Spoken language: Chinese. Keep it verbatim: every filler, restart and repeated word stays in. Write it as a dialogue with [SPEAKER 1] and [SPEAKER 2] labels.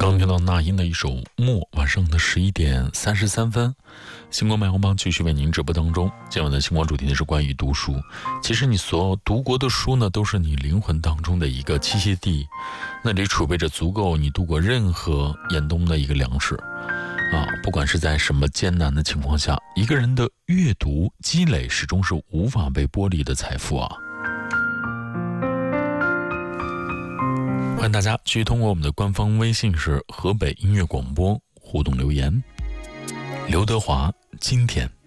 [SPEAKER 1] 刚听到那英的一首《默》，晚上的十一点三十三分，星光麦红帮继续为您直播当中。今晚的星光主题呢是关于读书。其实你所读过的书呢，都是你灵魂当中的一个栖息地，那里储备着足够你度过任何严冬的一个粮食啊！不管是在什么艰难的情况下，一个人的阅读积累始终是无法被剥离的财富啊！欢迎大家继续通过我们的官方微信是河北音乐广播互动留言。刘德华今天